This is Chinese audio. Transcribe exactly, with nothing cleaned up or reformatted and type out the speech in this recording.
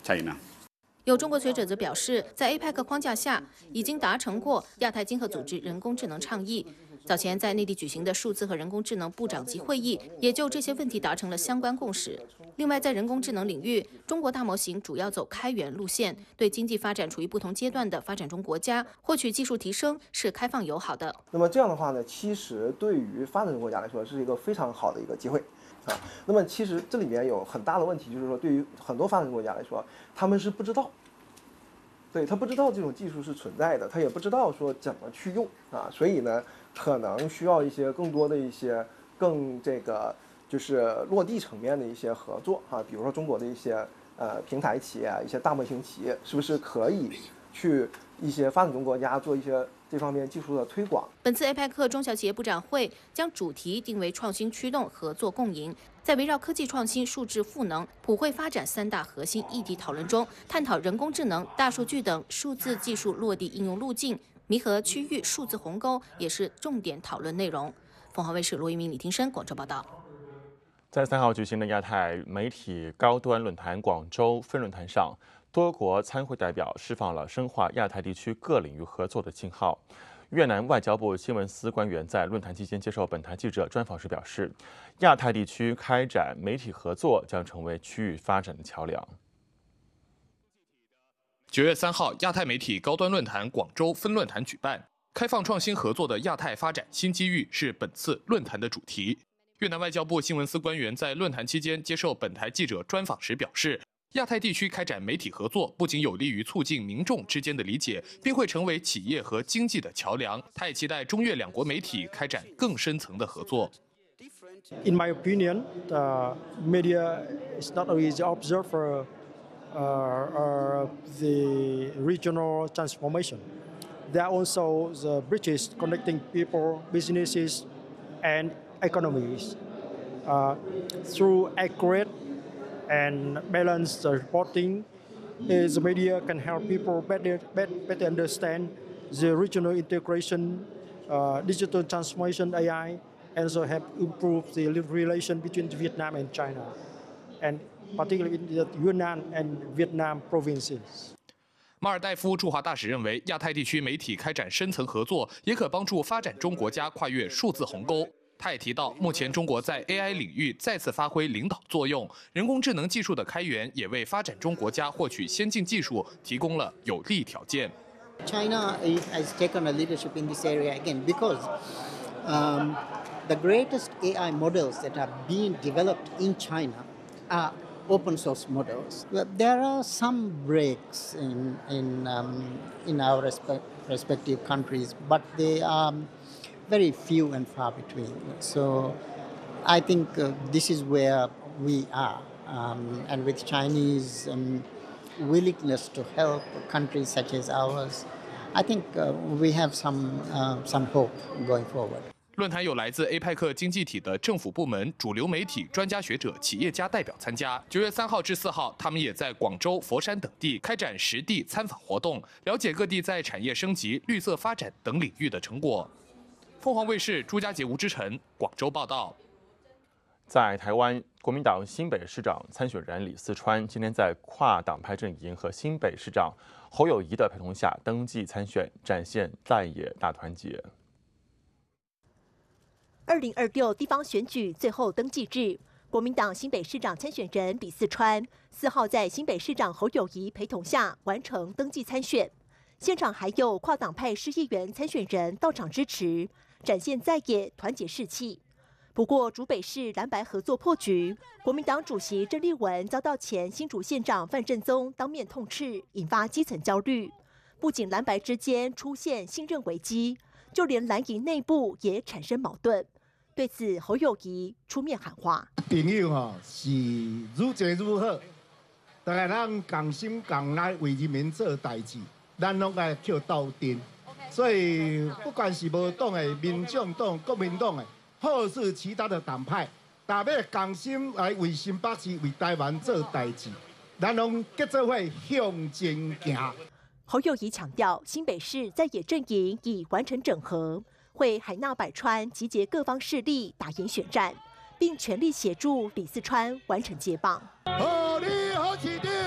China. 有中国学者则表示，在 A P E C 框架下，已经达成过亚太经合组织人工智能倡议。早前在内地举行的数字和人工智能部长级会议，也就这些问题达成了相关共识。另外，在人工智能领域，中国大模型主要走开源路线，对经济发展处于不同阶段的发展中国家获取技术提升是开放友好的。 那么这样的话呢，其实对于发展中国家来说是一个非常好的一个机会。 啊，那么其实这里面有很大的问题，就是说对于很多发展中国家来说，他们是不知道，对他不知道这种技术是存在的，他也不知道说怎么去用啊，所以呢，可能需要一些更多的一些更这个就是落地层面的一些合作啊，比如说中国的一些呃平台企业、一些大模型企业，是不是可以去一些发展中国家做一些 这方面技术的推广。 本次 A P E C 中小企业部长会将主题定为创新驱动、合作共赢，在围绕科技创新、数字赋能、普惠发展三大核心议题讨论中，探讨人工智能、大数据等数字技术落地应用路径，弥合区域数字鸿沟也是重点讨论内容。凤凰卫视罗一鸣、李廷生广州报道。 在三号举行的亚太媒体高端论坛广州分论坛上，多国参会代表释放了深化亚太地区各领域合作的信号。越南外交部新闻司官员在论坛期间接受本台记者专访时表示，亚太地区开展媒体合作将成为区域发展的桥梁。 九月三号，亚太媒体高端论坛广州分论坛举办，开放创新合作的亚太发展新机遇是本次论坛的主题。 越南外交部新闻司官员在论坛期间接受本台记者专访时表示，亚太地区开展媒体合作不仅有利于促进民众之间的理解，并会成为企业和经济的桥梁。他也期待中越两国媒体开展更深层的合作。 In my opinion, the media is not only the observer uh, uh, the regional transformation. They are also the bridges connecting people, businesses, and economies. Uh, through accurate and balanced reporting, uh, the media can help people better, better understand the regional integration, uh, digital transformation, A I, and also help improve the relation between Vietnam and China, and particularly in the Yunnan and Vietnam provinces. 马尔代夫驻华大使认为，亚太地区媒体开展深层合作，也可帮助发展中国家跨越数字鸿沟。 他也提到，目前中国在 A I 领域再次发挥领导作用，人工智能技术的开源也为发展中国家获取先进技术提供了有利条件。 China has taken a leadership in this area again because um, the greatest A I models that are being developed in China are open source models. There are some breaks in in um, in our respect, respective countries, but they are very few and far between. So I think uh, this is where we are. Um, and with Chinese um, willingness to help countries such as ours, I think uh, we have some, uh, some hope going forward. 论坛有来自 A P E C 经济体的政府部门、主流媒体、专家学者、企业家代表参加。九月三号至四号，他们也在广州、佛山等地开展实地参访活动，了解各地在产业升级、绿色发展等领域的成果。凤凰卫视朱家杰、吴之晨广州报道。 在台湾，国民党新北市长参选人李四川今天在跨党派阵营和新北市长侯友宜的陪同下登记参选，展现在野大团结。 二零二六地方选举最后登记制，国民党新北市长参选人李四川四号在新北市长侯友宜陪同下完成登记参选，现场还有跨党派市议员参选人到场支持，展现在野团结士气。不过，竹北市蓝白合作破局，国民党主席郑丽文遭到前新竹县长范振宗当面痛斥，引发基层焦虑。不仅蓝白之间出现信任危机，就连蓝营内部也产生矛盾。对此，侯友宜出面喊话：“ 朋友吼是愈济愈好，大家咱共心共力为人民做代志，咱拢该去斗阵。所以不管是无党的、民众党、国民党的，或是其他的党派，大家共心来为新北市、为台湾做代志，咱拢结做伙向前行。” 侯友宜强调，新北市在野阵营已完成整合。会海纳百川，集结各方势力，打赢选战，并全力协助李四川完成接棒。 合力和起立。